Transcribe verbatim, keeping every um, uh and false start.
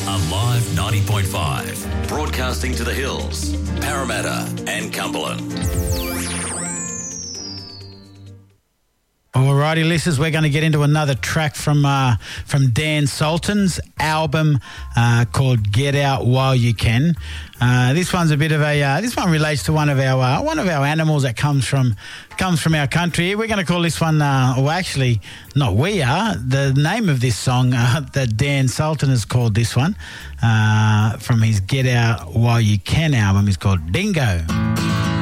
Alive ninety point five, broadcasting to the hills, Parramatta and Cumberland. Alrighty, listeners, we're going to get into another track from uh, from Dan Sultan's album uh, called "Get Out While You Can." Uh, this one's a bit of a. Uh, this one relates to one of our uh, one of our animals that comes from comes from our country. We're going to call this one. Uh, well, actually, not we are. The name of this song uh, that Dan Sultan has called this one uh, from his "Get Out While You Can" album is called "Dingo."